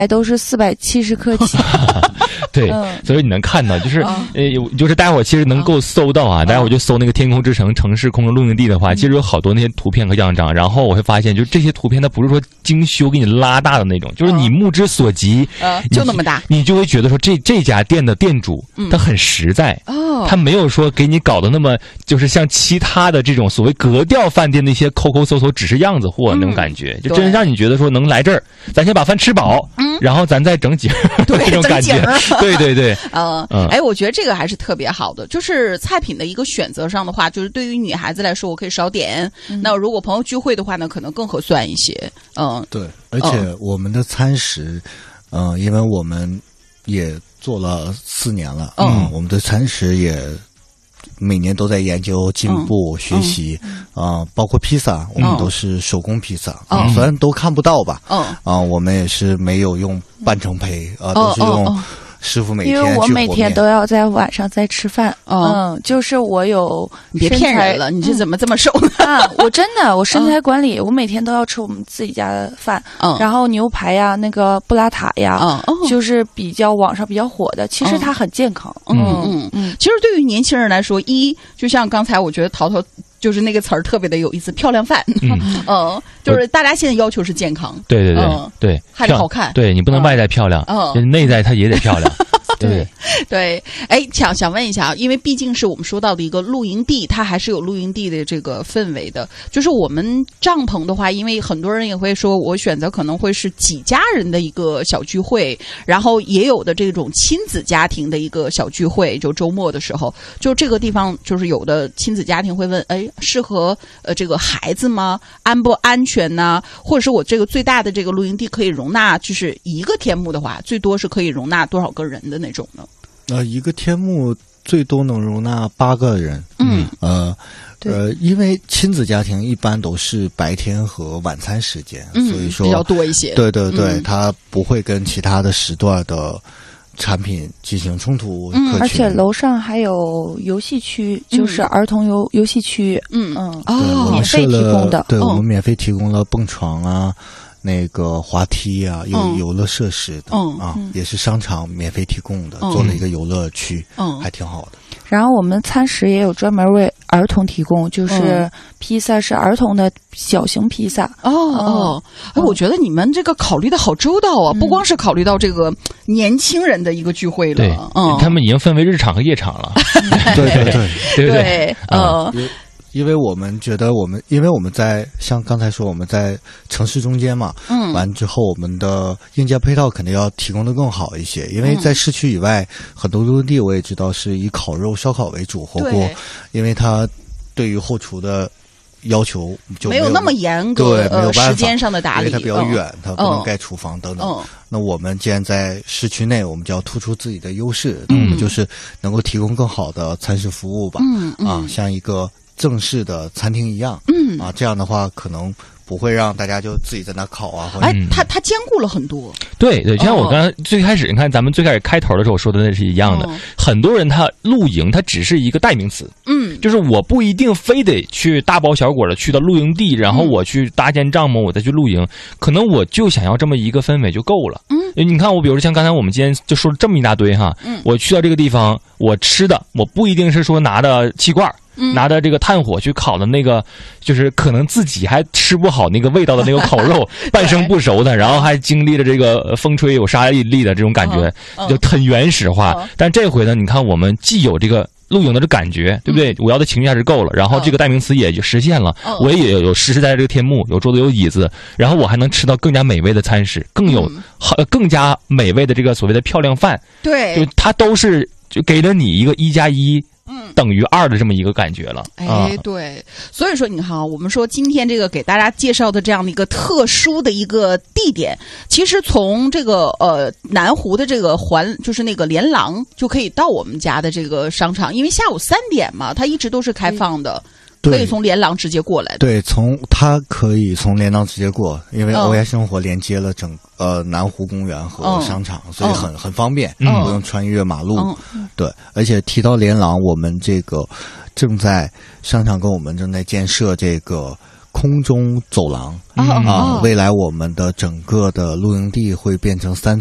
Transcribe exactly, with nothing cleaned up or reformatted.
还都是四百七十克起。 对、嗯，所以你能看到，就是、嗯、呃，就是待会儿其实能够搜到啊，嗯、待会儿就搜那个天空之城城市空中露营地的话，嗯、其实有好多那些图片和样张，然后我会发现，就这些图片它不是说精修给你拉大的那种，就是你目之所及， 嗯、就那么大， 你就会觉得说这这家店的店主、嗯、他很实在，哦，他没有说给你搞得那么就是像其他的这种所谓格调饭店那些抠抠搜搜只是样子货那种感觉，嗯、就真让你觉得说能来这儿，咱先把饭吃饱，嗯，然后咱再整景， 对这种感觉。对对对， 呃，嗯，哎，我觉得这个还是特别好的，就是菜品的一个选择上的话，就是对于女孩子来说，我可以少点。嗯、那如果朋友聚会的话呢，可能更合算一些。嗯， 对，而且我们的餐食，嗯、呃，因为我们也做了四年了，嗯，我们的餐食也每年都在研究、进步、嗯、学习，啊、嗯呃，包括披萨，我们都是手工披萨，嗯呃、虽然都看不到吧，嗯，啊、呃，我们也是没有用半成胚，啊、呃，都是用。师傅每天因为我每天都要在晚上在吃饭，嗯，嗯就是我有你别骗人了，你是怎么这么瘦呢？ 啊，我真的，我身材管理，嗯、我每天都要吃我们自己家的饭，嗯，然后牛排呀，那个布拉塔呀，嗯，就是比较网上比较火的，其实它很健康， 嗯嗯嗯。其实对于年轻人来说，一就像刚才我觉得淘淘。就是那个词儿特别的有意思，漂亮饭，嗯，嗯就是大家现在要求是健康， 对对对、 嗯、 对， 还得好看， 对你不能外在漂亮，嗯，内在它也得漂亮。 对对，哎，想想问一下，因为毕竟是我们说到的一个露营地，它还是有露营地的这个氛围的。就是我们帐篷的话，因为很多人也会说，我选择可能会是几家人的一个小聚会，然后也有的这种亲子家庭的一个小聚会，就周末的时候，就这个地方，就是有的亲子家庭会问，哎，适合呃这个孩子吗？安不安全呢？或者是我这个最大的这个露营地可以容纳，就是一个天幕的话，最多是可以容纳多少个人的那种呢？ 呃，一个天幕最多能容纳八个人。嗯，呃，呃，因为亲子家庭一般都是白天和晚餐时间，嗯、所以说比较多一些。 对对对，嗯、它不会跟其他的时段的产品进行冲突。 嗯，而且楼上还有游戏区，嗯、就是儿童游游戏区。嗯嗯， 哦， 免费提供的。 对，我们免费提供了蹦床啊。那个滑梯啊，有游乐设施的，嗯啊，嗯、也是商场免费提供的，嗯、做了一个游乐区，嗯，还挺好的。 然后我们餐食也有专门为儿童提供，就是披萨是儿童的小型披萨。 哦哦，哎，我觉得你们这个考虑的好周到啊，嗯、不光是考虑到这个年轻人的一个聚会了， 对， 嗯， 他们已经分为日场和夜场了。 对对对对对， 呃。 因为我们觉得我们，因为我们在像刚才说我们在城市中间嘛，嗯，完之后我们的硬件配套肯定要提供的更好一些。因为在市区以外，嗯、很多露营地我也知道是以烤肉、烧烤为主，火锅，因为它对于后厨的要求就没有没有那么严格， 对，没有办法， 时间上的打理， 因为它比较远，嗯、它不能盖厨房等等。嗯、那我们既然在市区内，我们就要突出自己的优势，那、嗯、我们就是能够提供更好的餐食服务吧。嗯嗯、啊，像一个正式的餐厅一样，嗯啊，这样的话可能不会让大家就自己在那烤啊。 哎，它它兼顾了很多。 对对，就像我刚才最开始，你看咱们最开始开头的时候说的那是一样的。哦、很多人他露营，它只是一个代名词。嗯，就是我不一定非得去大包小裹的去到露营地，然后我去搭建帐篷，我再去露营。可能我就想要这么一个氛围就够了。嗯，你看我，比如说像刚才我们今天就说了这么一大堆哈。嗯，我去到这个地方，我吃的我不一定是说拿的气罐。嗯、拿着这个炭火去烤的那个，就是可能自己还吃不好那个味道的那个烤肉，半生不熟的，然后还经历了这个风吹有沙粒的这种感觉，嗯、就很原始化。嗯、但这回呢，你看我们既有这个露营的这感觉，对不对？嗯、我要的情绪价值够了，然后这个代名词也就实现了，嗯、我也有实实在在这个天幕，有桌子有椅子，然后我还能吃到更加美味的餐食，更有好、嗯、更加美味的这个所谓的漂亮饭。 对， 就它都是就给了你一个一加一。嗯，等于二的这么一个感觉了。 哎，对，所以说你看啊，我们说今天这个给大家介绍的这样的一个特殊的一个地点，其实从这个呃南湖的这个环，就是那个连廊就可以到我们家的这个商场，因为下午三点嘛，它一直都是开放的。嗯可以从连廊直接过来的。 对，从它可以从连廊直接过，因为欧亚生活连接了整呃南湖公园和商场，嗯、所以很、嗯、很方便，嗯、不用穿越马路。嗯、对，而且提到连廊，我们这个正在商场跟我们正在建设这个空中走廊啊、 哦哦， 未来我们的整个的露营地会变成三